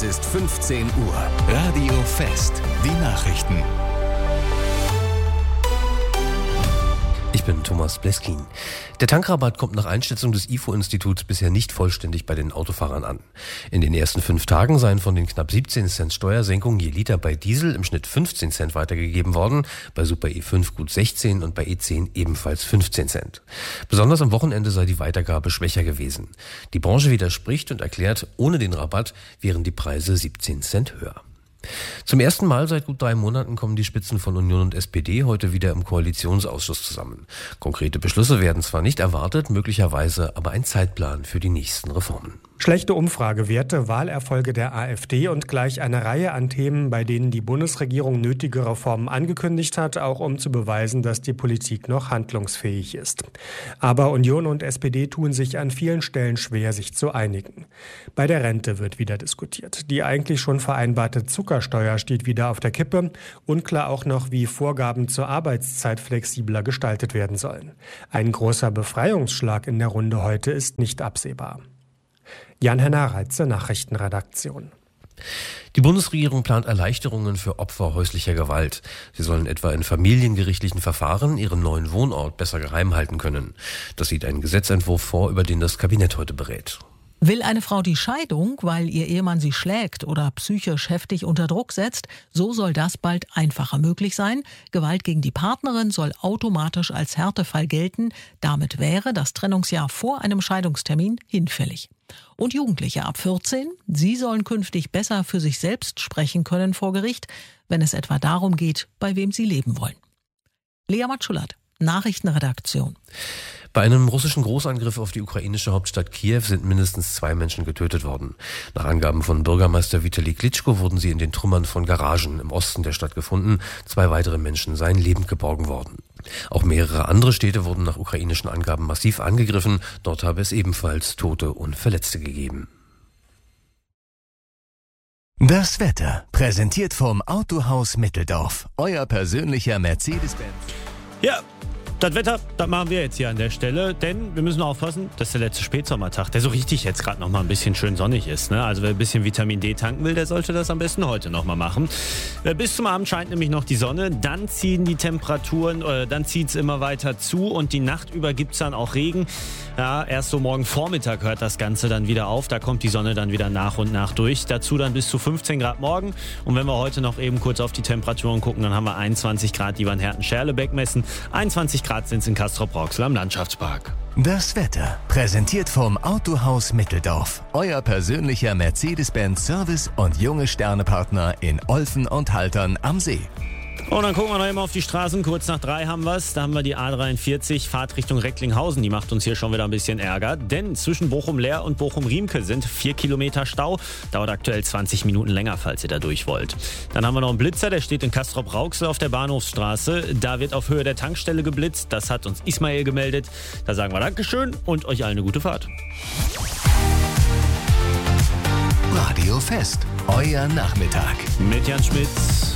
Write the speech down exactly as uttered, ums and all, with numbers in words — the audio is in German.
Es ist fünfzehn Uhr. Radio Fest. Die Nachrichten. Ich bin Thomas Bleskin. Der Tankrabatt kommt nach Einschätzung des I F O-Instituts bisher nicht vollständig bei den Autofahrern an. In den ersten fünf Tagen seien von den knapp siebzehn Cent Steuersenkung je Liter bei Diesel im Schnitt fünfzehn Cent weitergegeben worden, bei Super E fünf gut sechzehn und bei E zehn ebenfalls fünfzehn Cent. Besonders am Wochenende sei die Weitergabe schwächer gewesen. Die Branche widerspricht und erklärt, ohne den Rabatt wären die Preise siebzehn Cent höher. Zum ersten Mal seit gut drei Monaten kommen die Spitzen von Union und S P D heute wieder im Koalitionsausschuss zusammen. Konkrete Beschlüsse werden zwar nicht erwartet, möglicherweise aber ein Zeitplan für die nächsten Reformen. Schlechte Umfragewerte, Wahlerfolge der AfD und gleich eine Reihe an Themen, bei denen die Bundesregierung nötige Reformen angekündigt hat, auch um zu beweisen, dass die Politik noch handlungsfähig ist. Aber Union und S P D tun sich an vielen Stellen schwer, sich zu einigen. Bei der Rente wird wieder diskutiert. Die eigentlich schon vereinbarte Zuckersteuer steht wieder auf der Kippe. Unklar auch noch, wie Vorgaben zur Arbeitszeit flexibler gestaltet werden sollen. Ein großer Befreiungsschlag in der Runde heute ist nicht absehbar. Jan-Henner Reitze, Nachrichtenredaktion. Die Bundesregierung plant Erleichterungen für Opfer häuslicher Gewalt. Sie sollen etwa in familiengerichtlichen Verfahren ihren neuen Wohnort besser geheim halten können. Das sieht ein Gesetzentwurf vor, über den das Kabinett heute berät. Will eine Frau die Scheidung, weil ihr Ehemann sie schlägt oder psychisch heftig unter Druck setzt, so soll das bald einfacher möglich sein. Gewalt gegen die Partnerin soll automatisch als Härtefall gelten. Damit wäre das Trennungsjahr vor einem Scheidungstermin hinfällig. Und Jugendliche ab vierzehn, sie sollen künftig besser für sich selbst sprechen können vor Gericht, wenn es etwa darum geht, bei wem sie leben wollen. Lea Matschulat, Nachrichtenredaktion. Bei einem russischen Großangriff auf die ukrainische Hauptstadt Kiew sind mindestens zwei Menschen getötet worden. Nach Angaben von Bürgermeister Vitali Klitschko wurden sie in den Trümmern von Garagen im Osten der Stadt gefunden. Zwei weitere Menschen seien lebend geborgen worden. Auch mehrere andere Städte wurden nach ukrainischen Angaben massiv angegriffen. Dort habe es ebenfalls Tote und Verletzte gegeben. Das Wetter, präsentiert vom Autohaus Mitteldorf. Euer persönlicher Mercedes-Benz. Ja, das Wetter, das machen wir jetzt hier an der Stelle, denn wir müssen aufpassen, das ist der letzte Spätsommertag, der so richtig jetzt gerade noch mal ein bisschen schön sonnig ist. Ne? Also wer ein bisschen Vitamin D tanken will, der sollte das am besten heute noch mal machen. Bis zum Abend scheint nämlich noch die Sonne, dann ziehen die Temperaturen, äh, dann zieht es immer weiter zu und die Nacht über gibt es dann auch Regen. Ja, erst so morgen Vormittag hört das Ganze dann wieder auf, da kommt die Sonne dann wieder nach und nach durch. Dazu dann bis zu fünfzehn Grad morgen und wenn wir heute noch eben kurz auf die Temperaturen gucken, dann haben wir einundzwanzig Grad, die wir in Herten-Scherlebeck messen, einundzwanzig Grad sind es in Castrop-Rauxel am Landschaftspark. Das Wetter, präsentiert vom Autohaus Mitteldorf. Euer persönlicher Mercedes-Benz Service und junge Sternepartner in Olfen und Haltern am See. Und dann gucken wir noch eben auf die Straßen. Kurz nach drei haben wir es. Da haben wir die A dreiundvierzig, Fahrt Richtung Recklinghausen. Die macht uns hier schon wieder ein bisschen Ärger. Denn zwischen Bochum-Leer und Bochum-Riemke sind vier Kilometer Stau. Dauert aktuell zwanzig Minuten länger, falls ihr da durch wollt. Dann haben wir noch einen Blitzer, der steht in Castrop-Rauxel auf der Bahnhofsstraße. Da wird auf Höhe der Tankstelle geblitzt. Das hat uns Ismail gemeldet. Da sagen wir Dankeschön und euch allen eine gute Fahrt. Radio Fest, euer Nachmittag. Mit Jan Schmitz.